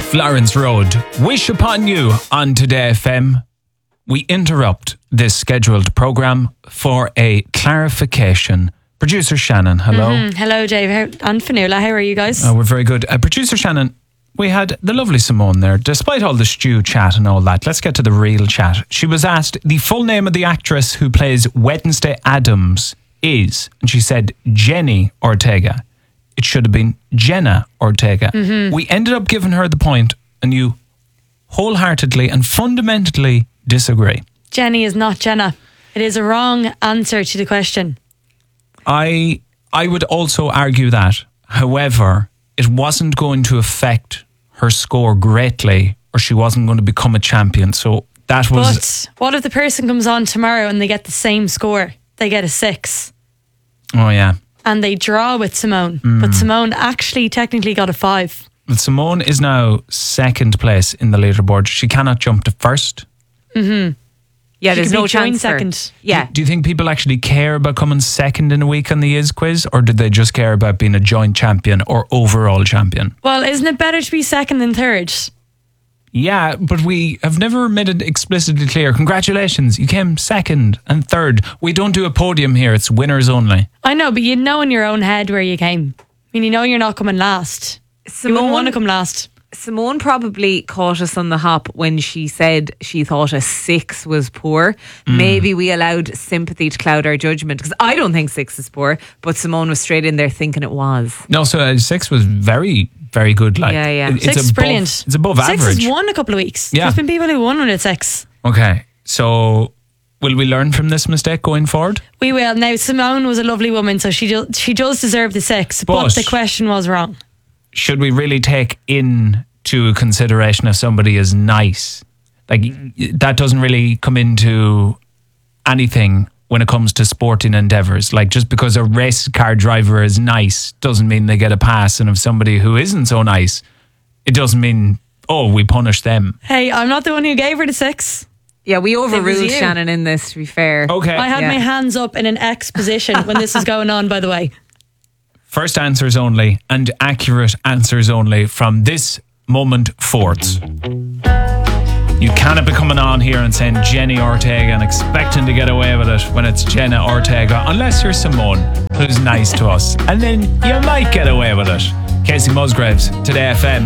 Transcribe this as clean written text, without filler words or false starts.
Florence Road. Wish upon you on Today FM. We interrupt this scheduled programme for a clarification. Producer Shannon, hello. Hello, Dave. And Fionnuala, how are you guys? We're very good. Producer Shannon, we had the lovely Simone there. Despite all the stew chat and all that, let's get to the real chat. She was asked the full name of the actress who plays Wednesday Addams is, and she said Jenny Ortega. It should have been Jenna Ortega. We ended up giving her the point, and you wholeheartedly and fundamentally disagree. Jenny is not Jenna. It is a wrong answer to the question. I would also argue that. However, it wasn't going to affect her score greatly, or she wasn't going to become a champion. So that was... But what if the person comes on tomorrow and they get the same score? They get a 6. Oh, yeah. And they draw with Simone. But Simone actually technically got a 5. But Simone is now second place in the leaderboard. She cannot jump to first. Yeah, She there's could no be joint chance. second. Yeah. Do you think people actually care about coming second in a week on the Is quiz, or did they just care about being a joint champion or overall champion? Well, isn't it better to be second than third? Yeah, but we have never made it explicitly clear. Congratulations, you came second and third. We don't do a podium here, it's winners only. I know, but you know in your own head where you came. I mean, you know you're not coming last. You wouldn't want to come last. Simone probably caught us on the hop when she said she thought a 6 was poor. Maybe we allowed sympathy to cloud our judgment, because I don't think 6 is poor, but Simone was straight in there thinking it was. No, so 6 was very, very good. Like, Yeah. It's 6 is above, brilliant. It's above 6 average. has won a couple of weeks. Yeah. There's been people who won at 6. Okay, so will we learn from this mistake going forward? We will. Now, Simone was a lovely woman, so she does deserve the 6, but the question was wrong. Should we really take into consideration if somebody is nice? Like, that doesn't really come into anything when it comes to sporting endeavours. Like, just because a race car driver is nice doesn't mean they get a pass, and if somebody who isn't so nice, it doesn't mean, oh, we punish them. Hey, I'm not the one who gave her the 6. Yeah, we overruled you. Shannon in this, to be fair. Okay. I had my hands up in an X position when this was going on, by the way. First answers only and accurate answers only from this moment forth. You cannot be coming on here and saying Jenny Ortega and expecting to get away with it when it's Jenna Ortega, unless you're Simone, who's nice to us. And then you might get away with it. Casey Musgraves, Today FM.